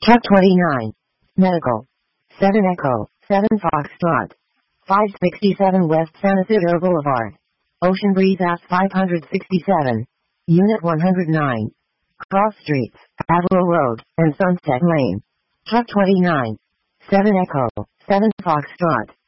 Truck 29. Medical. 7 Echo, 7 Foxtrot. 567 West San Isidro Boulevard. Ocean Breeze Ave 567. Unit 109. Cross Streets, Averill Road, and Sunset Lane. Truck 29. 7 Echo, 7 Foxtrot.